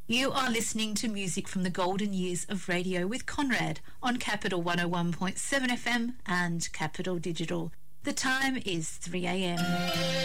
You are listening to music from the golden years of radio with Conrad on Capital 101.7 FM and Capital Digital. The time is 3 a.m.